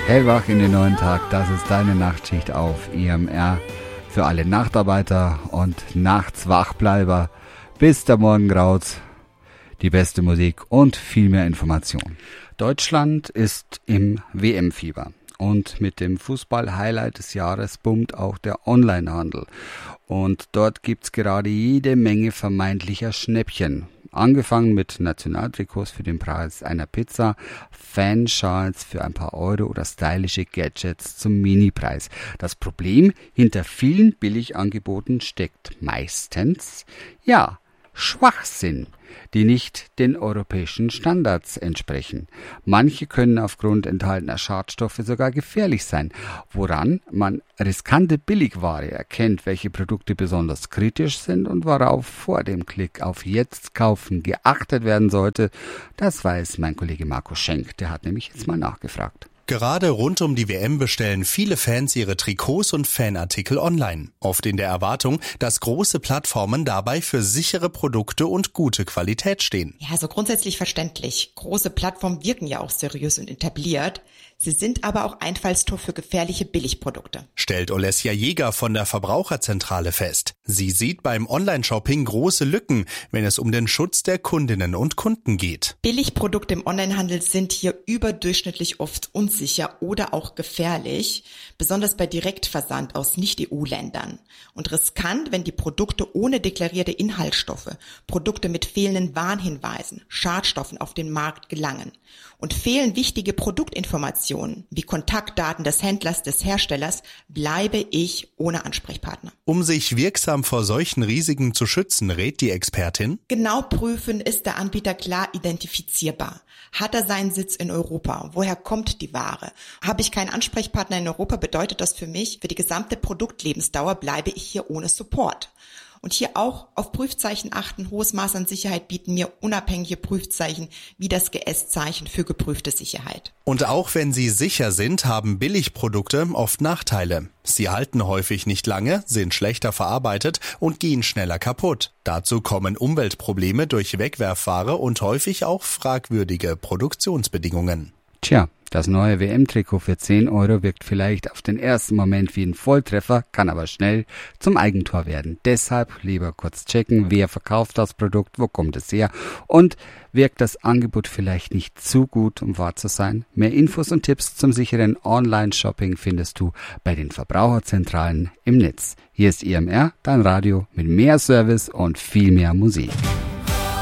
Hellwach in den neuen Tag, das ist deine Nachtschicht auf IMR für alle Nachtarbeiter und Nachtswachbleiber. Bis der Morgen graut, die beste Musik und viel mehr Information. Deutschland ist im WM-Fieber und mit dem Fußball-Highlight des Jahres boomt auch der Onlinehandel. Und dort gibt's gerade jede Menge vermeintlicher Schnäppchen. Angefangen mit Nationaltrikots für den Preis einer Pizza, Fanschals für ein paar Euro oder stylische Gadgets zum Minipreis. Das Problem hinter vielen Billigangeboten steckt meistens, Schwachsinn, die nicht den europäischen Standards entsprechen. Manche können aufgrund enthaltener Schadstoffe sogar gefährlich sein. Woran man riskante Billigware erkennt, welche Produkte besonders kritisch sind und worauf vor dem Klick auf Jetzt kaufen geachtet werden sollte, das weiß mein Kollege Marco Schenk. Der hat nämlich jetzt mal nachgefragt. Gerade rund um die WM bestellen viele Fans ihre Trikots und Fanartikel online. Oft in der Erwartung, dass große Plattformen dabei für sichere Produkte und gute Qualität stehen. Ja, also grundsätzlich verständlich. Große Plattformen wirken ja auch seriös und etabliert. Sie sind aber auch Einfallstor für gefährliche Billigprodukte. Stellt Olesja Jäger von der Verbraucherzentrale fest. Sie sieht beim Online-Shopping große Lücken, wenn es um den Schutz der Kundinnen und Kunden geht. Billigprodukte im Onlinehandel sind hier überdurchschnittlich oft unsicher oder auch gefährlich, besonders bei Direktversand aus Nicht-EU-Ländern. Und riskant, wenn die Produkte ohne deklarierte Inhaltsstoffe, Produkte mit fehlenden Warnhinweisen, Schadstoffen auf den Markt gelangen. Und fehlen wichtige Produktinformationen wie Kontaktdaten des Händlers, des Herstellers, bleibe ich ohne Ansprechpartner. Um sich wirksam vor solchen Risiken zu schützen, rät die Expertin: Genau prüfen, ist der Anbieter klar identifizierbar. Hat er seinen Sitz in Europa? Woher kommt die Ware? Habe ich keinen Ansprechpartner in Europa, bedeutet das für mich, für die gesamte Produktlebensdauer bleibe ich hier ohne Support. Und hier auch auf Prüfzeichen achten. Hohes Maß an Sicherheit bieten mir unabhängige Prüfzeichen wie das GS-Zeichen für geprüfte Sicherheit. Und auch wenn sie sicher sind, haben Billigprodukte oft Nachteile. Sie halten häufig nicht lange, sind schlechter verarbeitet und gehen schneller kaputt. Dazu kommen Umweltprobleme durch Wegwerfware und häufig auch fragwürdige Produktionsbedingungen. Tja, das neue WM-Trikot für 10 Euro wirkt vielleicht auf den ersten Moment wie ein Volltreffer, kann aber schnell zum Eigentor werden. Deshalb lieber kurz checken, wer verkauft das Produkt, wo kommt es her und wirkt das Angebot vielleicht nicht zu gut, um wahr zu sein. Mehr Infos und Tipps zum sicheren Online-Shopping findest du bei den Verbraucherzentralen im Netz. Hier ist IMR, dein Radio mit mehr Service und viel mehr Musik.